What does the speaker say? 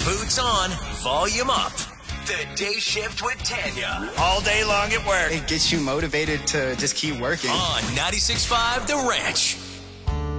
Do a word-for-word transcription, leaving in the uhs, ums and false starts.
Boots on, volume up. The Day Shift with Tanya. All day long at work. It gets you motivated to just keep working. On ninety-six point five The Ranch.